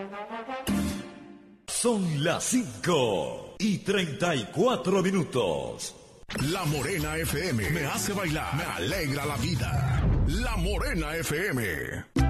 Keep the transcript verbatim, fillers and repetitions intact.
Son las cinco y treinta y cuatro minutos. La Morena F M me hace bailar, me alegra la vida. La Morena F M.